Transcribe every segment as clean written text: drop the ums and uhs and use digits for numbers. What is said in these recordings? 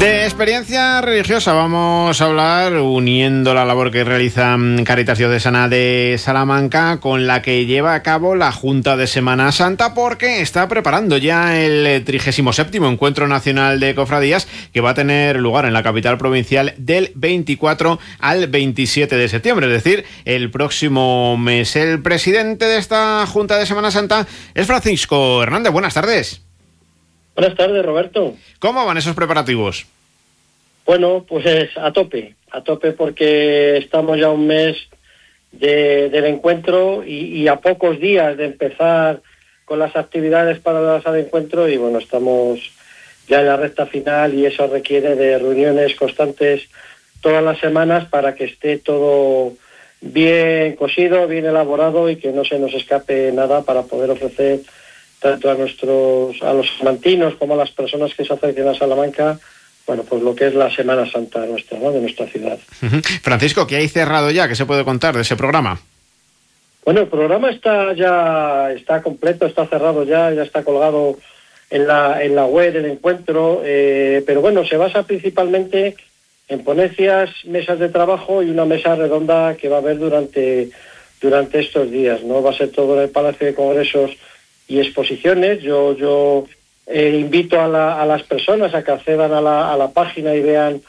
De experiencia religiosa vamos a hablar, uniendo la labor que realiza Cáritas Diocesana de Salamanca con la que lleva a cabo la Junta de Semana Santa, porque está preparando ya el 37º Encuentro Nacional de Cofradías, que va a tener lugar en la capital provincial del 24 al 27 de septiembre, es decir, el próximo mes. El presidente de esta Junta de Semana Santa es Francisco Hernández. Buenas tardes. Buenas tardes, Roberto. ¿Cómo van esos preparativos? Bueno, pues a tope porque estamos ya un mes del encuentro y a pocos días de empezar con las actividades para la sala de encuentro, y bueno, estamos ya en la recta final y eso requiere de reuniones constantes todas las semanas para que esté todo bien cosido, bien elaborado y que no se nos escape nada para poder ofrecer tanto a los salmantinos como a las personas que se acerquen a Salamanca, bueno, pues lo que es la Semana Santa nuestra, ¿no?, de nuestra ciudad. Francisco, ¿qué hay cerrado ya? ¿Qué se puede contar de ese programa? Bueno, el programa está completo, está cerrado ya está colgado en la web del encuentro, pero bueno, se basa principalmente en ponencias, mesas de trabajo y una mesa redonda que va a haber durante estos días, ¿no? Va a ser todo en el Palacio de Congresos y Exposiciones. Yo invito a las personas a que accedan a la página y vean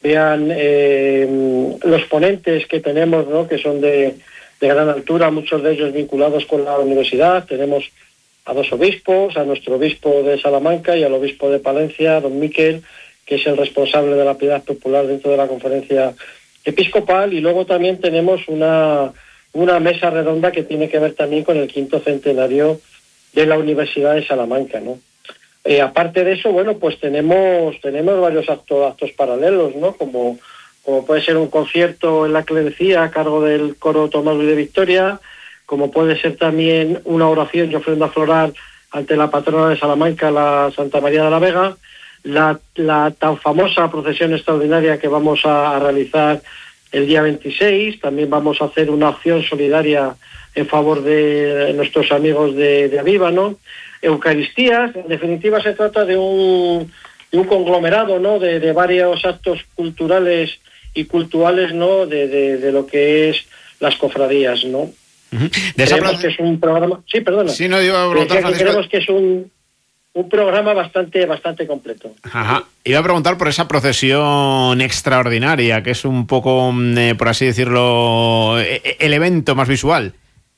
los ponentes que tenemos, ¿no?, que son de gran altura, muchos de ellos vinculados con la universidad. Tenemos a dos obispos, a nuestro obispo de Salamanca y al obispo de Palencia, don Miquel, que es el responsable de la piedad popular dentro de la conferencia episcopal, y luego también tenemos una mesa redonda que tiene que ver también con el 5º centenario de la Universidad de Salamanca, ¿no? Aparte de eso, bueno, pues tenemos varios actos paralelos, ¿no? Como puede ser un concierto en la clerecía a cargo del coro Tomás Luis de Victoria, como puede ser también una oración y ofrenda floral ante la patrona de Salamanca, la Santa María de la Vega, la tan famosa procesión extraordinaria que vamos a realizar el día 26, también vamos a hacer una acción solidaria en favor de nuestros amigos de Aviva, ¿no? Eucaristías. En definitiva, se trata de un conglomerado, ¿no?, de varios actos culturales y cultuales, ¿no?, de lo que es las cofradías, ¿no? Creemos que es un programa... Sí, perdona. Sí, no, iba a preguntar, Francisco. Creemos que es un programa bastante completo. Ajá. Iba a preguntar por esa procesión extraordinaria, que es un poco, por así decirlo, el evento más visual.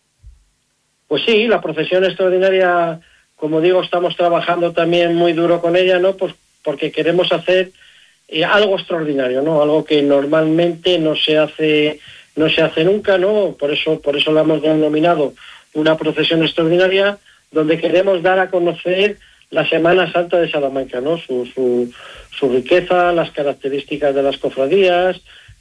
Pues sí, la procesión extraordinaria, como digo, estamos trabajando también muy duro con ella, ¿no? Pues porque queremos hacer algo extraordinario, ¿no? Algo que normalmente no se hace nunca, ¿no? Por eso la hemos denominado una procesión extraordinaria, donde queremos dar a conocer la Semana Santa de Salamanca, ¿no? Su riqueza, las características de las cofradías,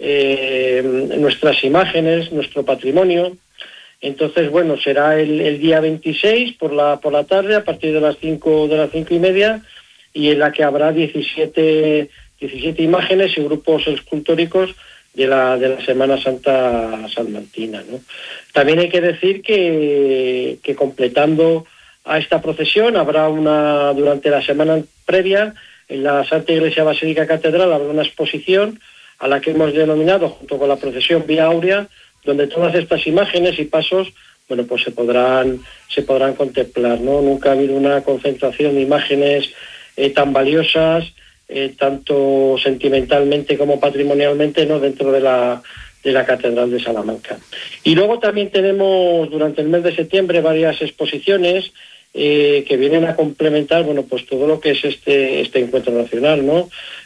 nuestras imágenes, nuestro patrimonio. Entonces, bueno, será el día 26 por la tarde, a partir de las 5:30, y en la que habrá 17 imágenes y grupos escultóricos de la Semana Santa salmantina, ¿no? También hay que decir que completando a esta procesión habrá durante la semana previa, en la Santa Iglesia Basílica Catedral, habrá una exposición a la que hemos denominado, junto con la procesión Vía Áurea, donde todas estas imágenes y pasos, bueno, pues se podrán contemplar, ¿no? Nunca ha habido una concentración de imágenes tan valiosas, tanto sentimentalmente como patrimonialmente, ¿no?, dentro de la Catedral de Salamanca. Y luego también tenemos durante el mes de septiembre varias exposiciones que vienen a complementar, bueno, pues todo lo que es este encuentro nacional, ¿no?